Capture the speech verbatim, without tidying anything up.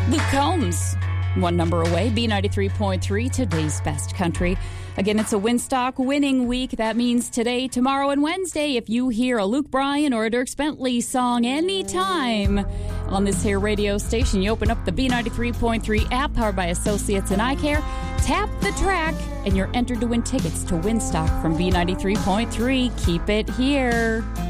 Luke Combs, one number away, B ninety-three point three, today's best country. Again, it's a Winstock winning week. That means today, tomorrow, and Wednesday, if you hear a Luke Bryan or a Dierks Bentley song anytime on this here radio station, you open up the B ninety-three point three app powered by Associates and iCare, tap the track, and you're entered to win tickets to Winstock from B ninety-three point three. Keep it here.